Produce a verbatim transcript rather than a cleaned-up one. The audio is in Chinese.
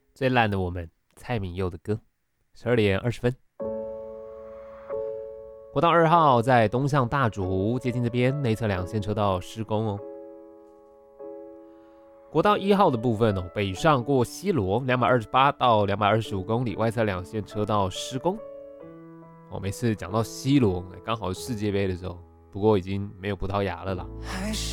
最烂的我们，蔡旻佑的歌。十二点二十分，国道二号在东向大竹接近这边内侧两线车道施工哦。国道一号的部分哦，北上过西螺两百二十八到两百二十五公里，外侧两线车道施工。哦，每次讲到西螺，刚好是世界杯的时候，不过已经没有葡萄牙了啦。